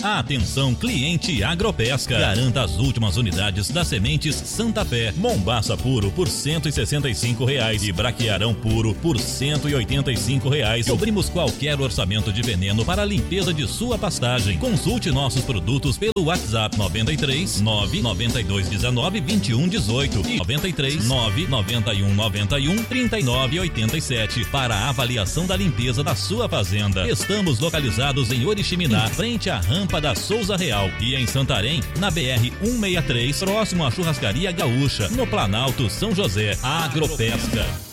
Atenção, cliente Agropesca. Garanta as últimas unidades das sementes Santa Fé. Mombaça puro por R$165 e braquiarão puro por R$185. Cobrimos qualquer orçamento de veneno para a limpeza de sua pastagem. Consulte nossos produtos pelo WhatsApp 93 992 19 21 18 e 93 991 91 39 87 para a avaliação da limpeza da sua fazenda. Estamos localizados em Oriximiná, frente à rampa da Souza Real, e em Santarém, na BR 163, próximo à Churrascaria Gaúcha, no Planalto São José. Agropesca.